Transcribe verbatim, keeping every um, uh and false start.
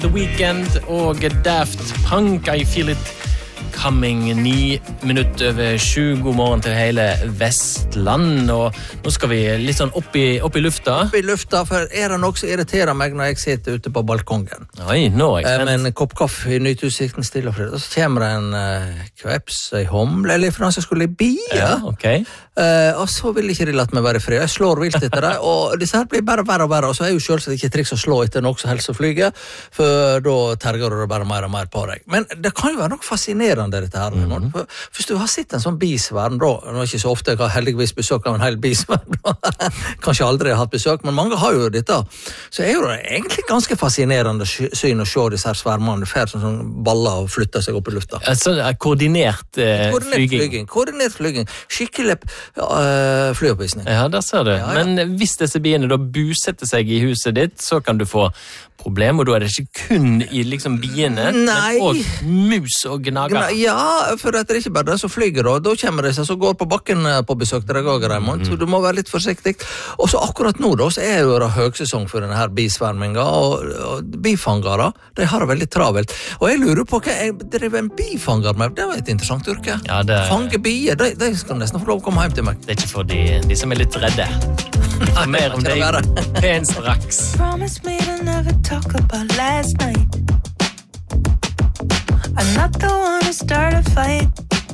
The Weeknd og Daft Punk, I Feel It Coming, ni minutter over sju. God morgen til hele Vestland, og nå skal vi litt sånn opp i, opp i lufta. Opp i lufta, for er det noe som irriterer meg når jeg sitter ute på balkongen. Oi, nå er jeg spent. Med en kopp kaffe i Nytutsikten stille og fred, og så kommer det en uh, kveps, en homle, eller for han som skulle bia. Ja, ok. Uh, og så vil ikke de latt meg være fri. Jeg slår vilt etter det, og disse her blir bare verre og verre, og så er jo selvsagt ikke triks å slå etter noe som helst å flyge, for da terger du det bare mer og mer på deg. Men det kan jo være noe fascinerende dette her. Mm-hmm. For, hvis du har sett en sånn bisvern, da, nå er ikke så ofte jeg har heldigvis besøk av en hel bisvern, kanskje aldri har hatt besøk, men mange har jo dette, så er jo det egentlig ganske fascinerende syn å se disse her sværmene fer som sånn baller og flytter seg opp i lufta. Altså, koordinert, eh, koordinert flyging. flyging. Koordinert flyging. Skikkelig uh, flyoppvisning. Ja, der ser du. Ja, ja. Men hvis disse biene da busetter seg i huset ditt, så kan du få problem, og da er det ikke kun i liksom biene, Nei. men også mus og gnager. Ja, for det er ikke bare det som flyger, da. Da kommer det seg som går på bakken på besøk til deg også, Raimond, mm. så du må være litt forsiktig. Og så akkurat nå da, så er jo det høgsesong for denne her bisværminga, og, og bifangere, de har det veldig travelt. Og jeg lurer på hva jeg driver en bifanger med, det var et interessant yrke. Ja, det... Fange bier, de, de skal nesten få lov å komme hjem til meg. Det er ikke for de, de som er litt redde. Nei, mer om det pen straks. Promise me to never talk about last night. I'm not the one to start a fight.